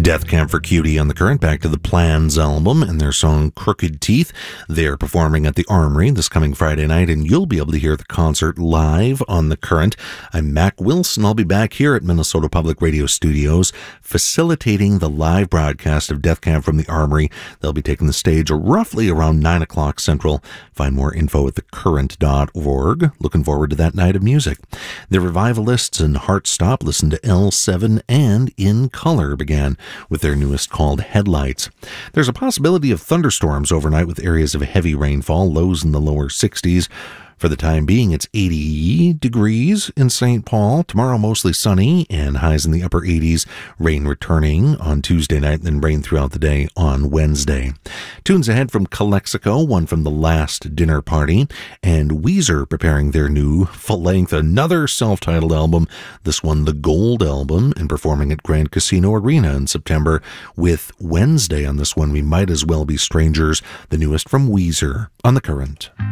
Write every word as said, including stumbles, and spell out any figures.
Death Camp for Cutie on the Current, back to the Plans album and their song Crooked Teeth. They're performing at the Armory this coming Friday night, and you'll be able to hear the concert live on the Current. I'm Mac Wilson. I'll be back here at Minnesota Public Radio Studios facilitating the live broadcast of Death Camp from the Armory. They'll be taking the stage roughly around nine o'clock Central. Find more info at the current dot org. Looking forward to that night of music. The Revivalists and Heartstop, listen to L seven, and In Color began with their newest called Headlights. There's a possibility of thunderstorms overnight with areas of heavy rainfall, lows in the lower sixties. For the time being, it's eighty degrees in Saint Paul. Tomorrow, mostly sunny and highs in the upper eighties. Rain returning on Tuesday night, then rain throughout the day on Wednesday. Tunes ahead from Calexico, one from The Last Dinner Party, and Weezer preparing their new full-length, another self-titled album, this one the Gold Album, and performing at Grand Casino Arena in September. With Wednesday on this one, We Might As Well Be Strangers, the newest from Weezer on the Current.